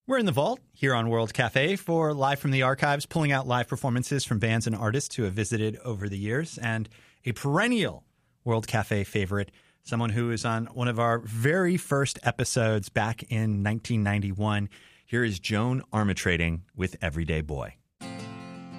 We're in the vault here on World Cafe for Live from the Archives, pulling out live performances from bands and artists who have visited over the years, and a perennial World Cafe favorite, someone who is on one of our very first episodes back in 1991. Here is Joan Armatrading with Everyday Boy.